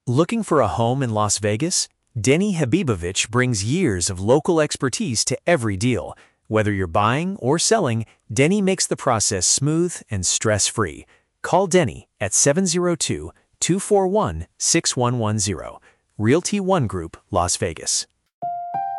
Looking for a home in Las Vegas? Denny Habibovich brings years of local expertise to every deal. Whether you're buying or selling, Denny makes the process smooth and stress-free. Call Denny at 702-241-6110. Realty One Group, Las Vegas.